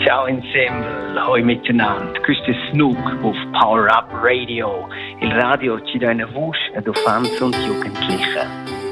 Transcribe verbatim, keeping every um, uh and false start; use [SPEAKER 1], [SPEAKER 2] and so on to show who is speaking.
[SPEAKER 1] Ciao Ensemble, hoi miteinander. Questo è Snook auf Power Up Radio. Il radio ci dà una voce ad infanti und Jugendliche.